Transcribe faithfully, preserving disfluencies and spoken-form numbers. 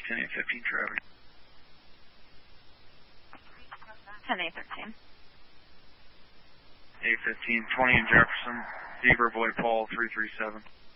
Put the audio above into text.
ten eight fifteen traffic. ten eight thirteen. eight fifteen, twenty in Jefferson, Deaver, avoid Paul three three seven.